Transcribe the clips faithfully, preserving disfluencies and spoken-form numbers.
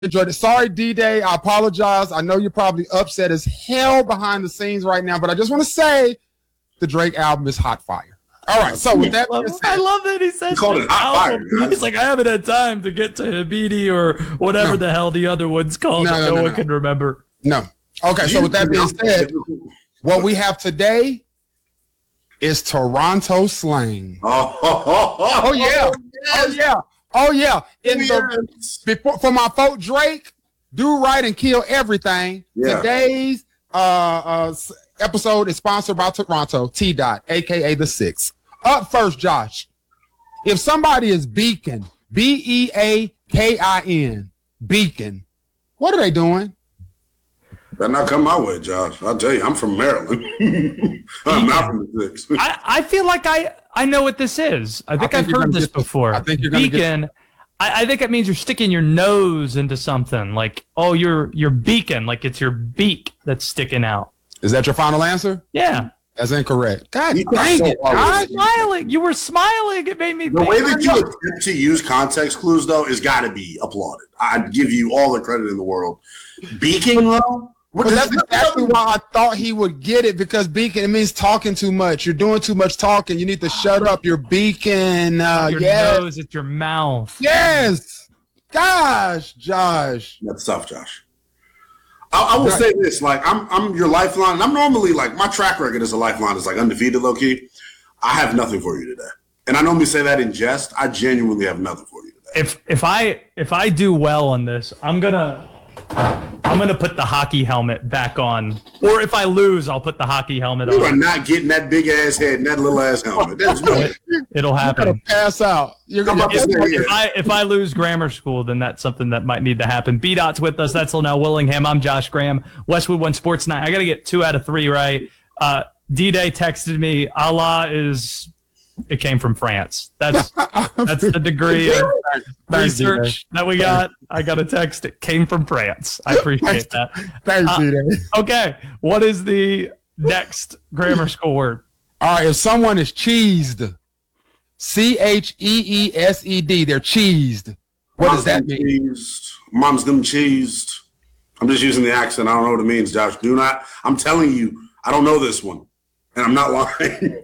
enjoyed it. Sorry, D-Day. I apologize. I know you're probably upset as hell behind the scenes right now, but I just want to say the Drake album is hot fire. All right, so with that being said, I love that he said He called it hot fire. He's like, I haven't had time to get to Habidi or whatever No. the hell the other one's called No, that no, no, no, one no. can remember. no. Okay, so with that being said, what we have today is Toronto slang. Oh, oh, oh, oh, Oh yeah, oh yeah, oh yeah. In the yes. before for my folk Drake, do right and kill everything. Yeah. Today's uh, uh s- episode is sponsored by Toronto T Dot, aka the Six. Up first, Josh. If somebody is beacon, B E A K I N, beacon, what are they doing? Better not come my way, Josh. I'll tell you, I'm from Maryland. I'm not from the six. I, I feel like I, I know what this is. I think, think I've you're heard gonna this get- before. I think you're gonna get- beacon. I, I think it means you're sticking your nose into something. Like, oh, your your beacon, like it's your beak that's sticking out. Is that your final answer? Yeah. That's incorrect. God You dang got it, so Josh. Smiling. You were smiling. It made me The think. way that you attempt to use context clues, though, is got to be applauded. I'd give you all the credit in the world. Beaking, though? What But does that's exactly why I thought he would get it, because beacon, it means talking too much. You're doing too much talking. You need to shut up. You're beacon. Uh, your yes. nose, it's your mouth. Yes. Gosh, Josh. That's tough, Josh. I, I will say this: like, I'm, I'm your lifeline. And I'm normally like my track record as a lifeline is like undefeated, low key. I have nothing for you today, and I normally say that in jest. I genuinely have nothing for you today. If if I if I do well on this, I'm gonna I'm gonna put the hockey helmet back on. Or if I lose, I'll put the hockey helmet You are on. not getting that big ass head and that little ass helmet. There's no. It'll You're happen. gonna pass out. You're I'm gonna about to If, say, if yeah. I if I lose grammar school, then that's something that might need to happen. B Dot's with us. That's Linnell Willingham. I'm Josh Graham. Westwood One Sports Night. I got to get two out of three right. Uh, D-Day texted me. Allah is. It came from France. That's that's the degree of research that we got. I got a text. It came from France. I appreciate that. Thanks, Uh, D-Day. Okay, what is the next grammar school word? All right, if someone is cheesed, C H E E S E D, they're cheesed. What does Mom's that them mean? cheesed. Mom's them cheesed. I'm just using the accent. I don't know what it means, Josh. Do not. I'm telling you, I don't know this one, and I'm not lying.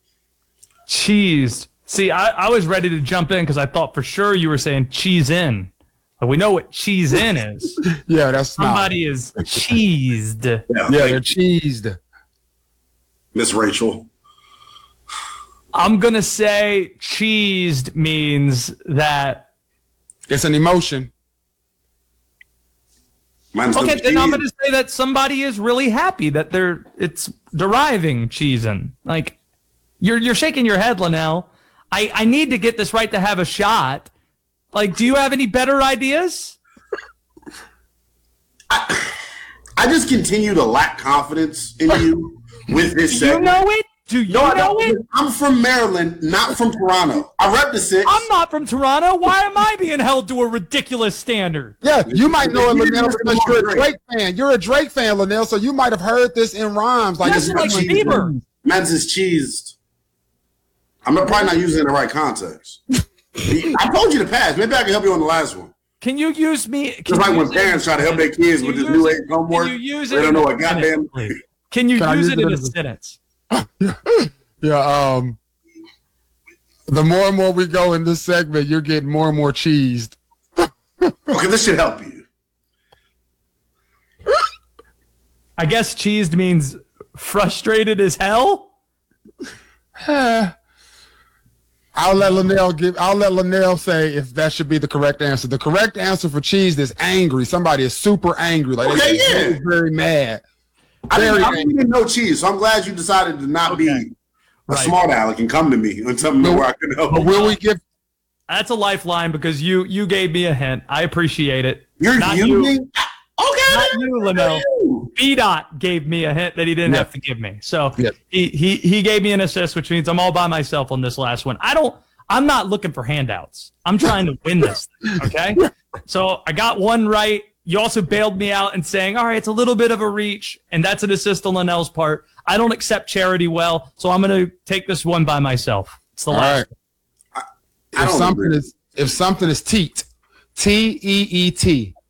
Cheesed. See, I, I was ready to jump in because I thought for sure you were saying cheese in. But we know what cheese in is. Yeah, that's not. Somebody is cheesed. Yeah, Yeah, thank they're cheesed. Miss Rachel. I'm going to say cheesed means that. It's an emotion. Mine's Okay, them then I'm cheesed. going to say that somebody is really happy that they're it's deriving cheesing. Like you're you're shaking your head, Linnell. I I need to get this right to have a shot. Like, do you have any better ideas? I just continue to lack confidence in you with this Do you segment. know it? Do you No, I know it? don't. I'm from Maryland, not from Toronto. I rep the six. I'm not from Toronto. Why am I being held to a ridiculous standard? Yeah, you might know it, You Linnell, didn't because listen to you're a Drake. Drake fan. You're a Drake fan, Linnell, so you might have heard this in rhymes. Like, That's it's like like- Bieber. Man's is cheesed. I'm not, probably not using it in the right context. I told you to pass. Maybe I can help you on the last one. Can you use me? Can Just like you when use parents it- try to help their kids can with you this use new it- age homework. Can you use They it don't in know a what goddamn. sentence, please? Can you Can I use use it it in a as a- sentence? Yeah, um, the more and more we go in this segment, you're getting more and more cheesed. Okay, this should help you. I guess cheesed means frustrated as hell. I'll let Linnell give. I'll let Linnell say if that should be the correct answer. The correct answer for cheesed is angry. Somebody is super angry, like Okay, they're yeah. very, very mad. I Very didn't, I angry. didn't know cheese, so I'm glad you decided to not be a Right. smart aleck and come to me on something But- where I can help. But will we give? That's a lifeline because you you gave me a hint. I appreciate it. You're not using. you. Okay, Not you, Linnell. you. B Dot gave me a hint that he didn't Yeah. have to give me. So Yeah. he, he he gave me an assist, which means I'm all by myself on this last one. I don't. I'm not looking for handouts. I'm trying to win this thing, okay? So I got one right. You also bailed me out and saying, all right, it's a little bit of a reach, and that's an assist on Linnell's part. I don't accept charity well, so I'm going to take this one by myself. It's the All last. right. I If don't something agree. is if something is teat, T E E T,